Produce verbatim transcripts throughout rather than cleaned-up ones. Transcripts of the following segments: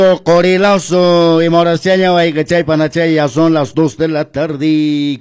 Corilazo y Moraseña, Chay Panachay, ya son las dos de la tarde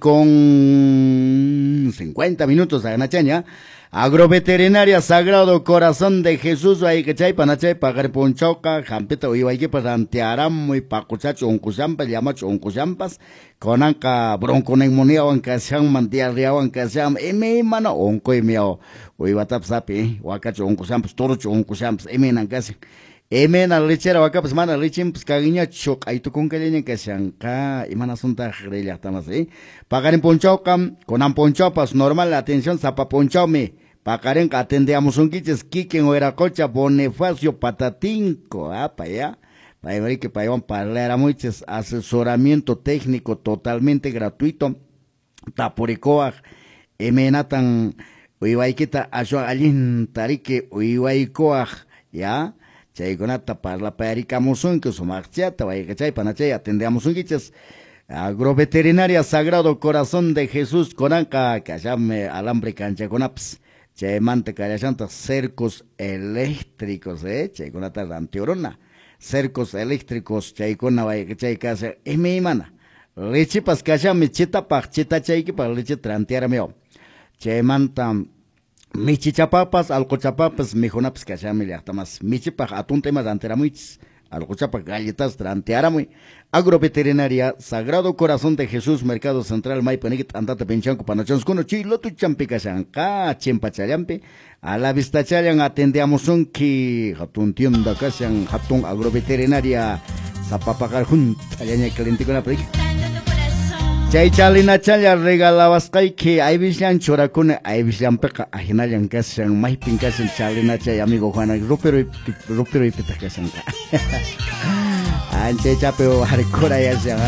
con cincuenta minutos a Nachaña. Agroveterinaria Sagrado Corazón de Jesús, Chay Panachay, Pagar Ponchoca, Jampeta, Uiwaiki, Parantearam, muy Pacuchacho, Uncusampas, Yamacho, Uncusampas, Conanca, Bronconeumonía, Oncasiam, Mantiarria, Oncasiam, Eme, Mano, Onco y Mio, Uiwatapsapi, Huacacho, Uncusampas, Torocho, Uncusampas, Eme, Nancasi. Eme na lechera waka pues mana lechin pues kaginya chok ay tu con kanya que shanka imana sunta grella tamas eh pagarin ponchao kam konan ponchao pas normal la atención sapa ponchao me pagarin ka atendíamos un quiches kiken o era cocha Bonifacio Patatinco ah pa ya pa ver que pa iban para muchos asesoramiento técnico totalmente gratuito tapuricoa eme natan uiwaikita asho alin tarike uiwaikoa ya chay conata para la pericamuzun que su marchata vaya que chay panachay atendemos un guiches agroveterinaria Sagrado Corazón de Jesús conanca que llame alambre cancha conaps chay mante callachanta cercos eléctricos eh chay conata antiorona cercos eléctricos chay cona vaya que chay casa es mi mana leche pas callame chita pachita chay que para leche tranteara meo chay manta Michichapapas, alcochapapas, mejonapas que allá me le más. Michipaj, atún temas de anteramuits, alcochapas, galletas, trantearamuy. Agroveterinaria, Sagrado Corazón de Jesús, Mercado Central, Maipanigit, Andata Penchanco, Panachons, Cuno, Chilo, tu champicachanca, Chimpachayampe, a la vista chayan, atendíamos un que, hatun tienda, casan, hatun agroveterinaria, zapapagar, junta, allá caliente con la prega. Chay chalina chaya regalabas kay que ay bislan chorakune ay bislan peka ahinalan kasan may pinkasan chalina chay amigo Juana rupero rupero ipita kasan. Ante chapeo harikura ya